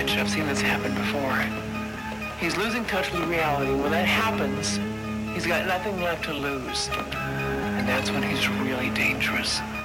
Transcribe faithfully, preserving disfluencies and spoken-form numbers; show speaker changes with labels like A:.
A: ranch. I've seen this happen before. He's losing touch with reality. When that happens, he's got nothing left to lose. And that's when he's really dangerous.